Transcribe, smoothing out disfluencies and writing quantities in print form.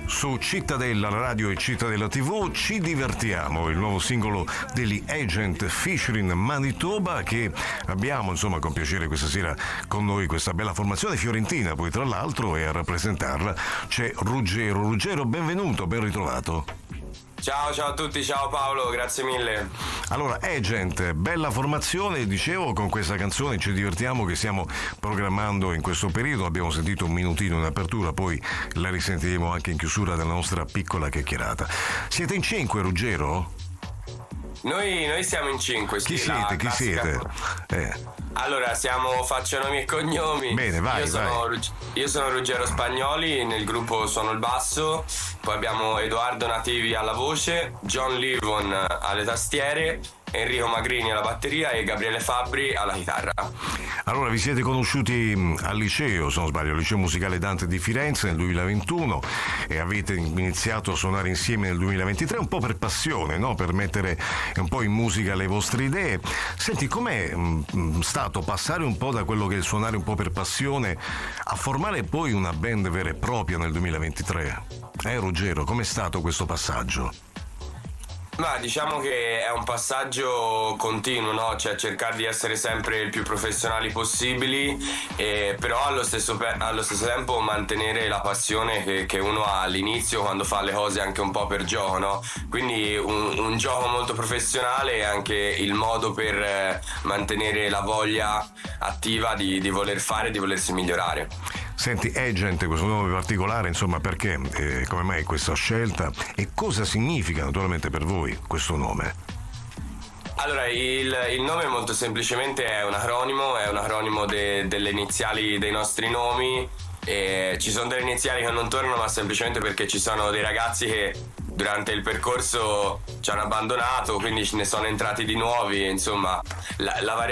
Su Cittadella Radio e Cittadella TV ci divertiamo, il nuovo singolo degli Agent featuring Manitoba, che abbiamo insomma con piacere questa sera con noi, questa bella formazione fiorentina poi tra l'altro, e a rappresentarla c'è Ruggero. Ruggero, benvenuto, ben ritrovato. Ciao a tutti, ciao Paolo, grazie mille. Allora, Agent, bella formazione, dicevo, con questa canzone ci divertiamo, che stiamo programmando in questo periodo. Abbiamo sentito un minutino in apertura, poi la risentiremo anche in chiusura della nostra piccola chiacchierata. Siete in 5, Ruggero? Noi siamo in 5. Chi siete? Chi siete? Allora, faccio nomi e cognomi. Bene, vai. Io sono Ruggero Spagnoli, nel gruppo suono il basso, poi abbiamo Edoardo Nativi alla voce, John Livon alle tastiere, Enrico Magrini alla batteria e Gabriele Fabbri alla chitarra. Allora, vi siete conosciuti al liceo, se non sbaglio, al Liceo Musicale Dante di Firenze nel 2021, e avete iniziato a suonare insieme nel 2023, un po' per passione, no? Per mettere un po' in musica le vostre idee. Senti, com'è stato passare un po' da quello che è il suonare un po' per passione a formare poi una band vera e propria nel 2023? Ruggero, com'è stato questo passaggio? Ma diciamo che è un passaggio continuo, no? Cioè cercare di essere sempre il più professionali possibili, però allo stesso tempo mantenere la passione che uno ha all'inizio, quando fa le cose anche un po' per gioco, no? Quindi un gioco molto professionale è anche il modo per mantenere la voglia attiva di voler fare, di volersi migliorare. Senti, Agent, questo nome particolare, insomma, perché? Come mai questa scelta? E cosa significa naturalmente per voi questo nome? Allora, il nome molto semplicemente è un acronimo delle iniziali dei nostri nomi. Ci sono delle iniziali che non tornano, ma semplicemente perché ci sono dei ragazzi che durante il percorso ci hanno abbandonato, quindi ce ne sono entrati di nuovi, insomma la